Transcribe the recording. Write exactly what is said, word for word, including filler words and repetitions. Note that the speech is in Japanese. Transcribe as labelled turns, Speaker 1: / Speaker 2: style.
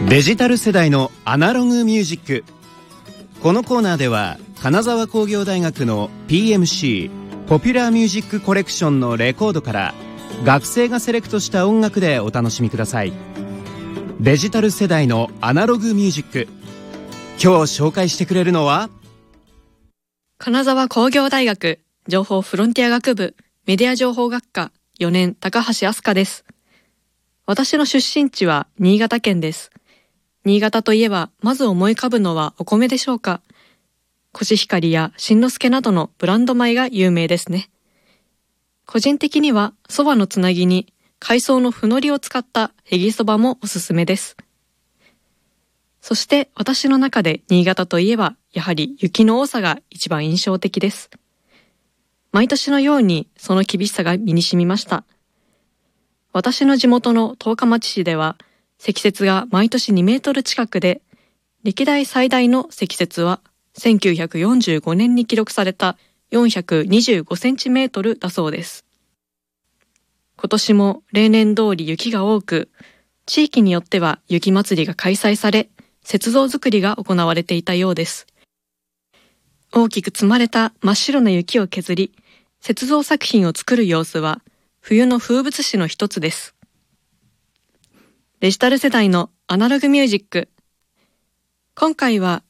Speaker 1: デジタル世代のアナログミュージック。このコーナーでは金沢工業大学の ピーエムシー ポピュラーミュージックコレクションのレコードから学生がセレクトした音楽でお楽しみください。デジタル世代のアナログミュージック。今日紹介してくれるのは
Speaker 2: 金沢工業大学情報フロンティア学部メディア情報学科よねん高橋飛鳥です。私の出身地は新潟県です。新潟といえばまず思い浮かぶのはお米でしょうか。コシヒカリや新之助などのブランド米が有名ですね。個人的には蕎麦のつなぎに海藻のふのりを使ったへぎそばもおすすめです。そして私の中で新潟といえばやはり雪の多さが一番印象的です。毎年のようにその厳しさが身に染みました。私の地元の十日町市では積雪が毎年にメートル近くで、歴代最大の積雪はせんきゅうひゃくよんじゅうごねんに記録されたよんひゃくにじゅうごセンチメートルだそうです。今年も例年通り雪が多く、地域によっては雪まつりが開催され、雪像作りが行われていたようです。大きく積まれた真っ白な雪を削り、雪像作品を作る様子は冬の風物詩の一つです。デジタル世代のアナログミュージック。今回は